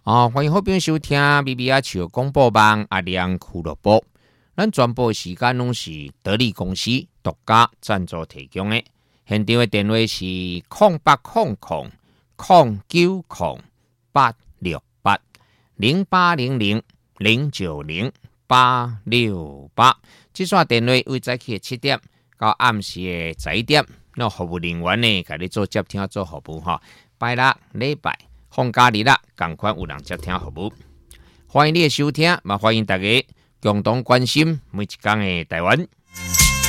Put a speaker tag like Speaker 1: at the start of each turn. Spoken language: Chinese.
Speaker 1: 欢迎好朋友收听 BBR 球广播网阿亮俱乐部。咱全部时间拢是得力公司独家赞助提供的。现场的电话是0800-908-0800-090-868。这线电话为早起7点到暗时的11点，那服务人员呢，给你做接听做服务哈。拜六、礼拜、放假日啦，赶快有人接听服务。欢迎你的收听，也欢迎大家共同关心每一天的台湾。